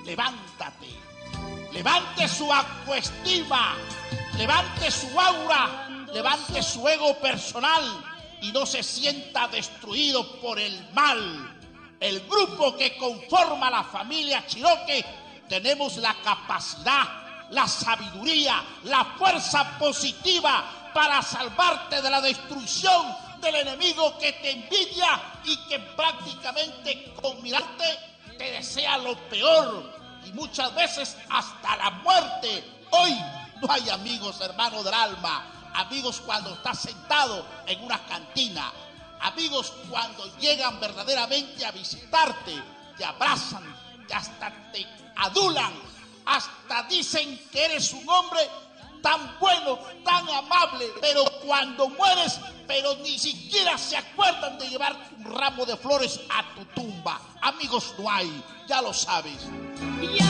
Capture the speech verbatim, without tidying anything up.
levántate, levante su autoestima, levante su aura, levante su ego personal y no se sienta destruido por el mal. El grupo que conforma la familia Chiroque tenemos la capacidad, la sabiduría, la fuerza positiva para salvarte de la destrucción del enemigo que te envidia y que prácticamente con mirarte te desea lo peor y muchas veces hasta la muerte. Hoy no hay amigos, hermanos del alma, amigos cuando estás sentado en una cantina, amigos cuando llegan verdaderamente a visitarte, te abrazan, te hasta te adulan, hasta dicen que eres un hombre tan bueno, tan amable, pero cuando mueres, pero ni siquiera se acuerdan de llevar un ramo de flores a tu tumba. Amigos no hay, ya lo sabes.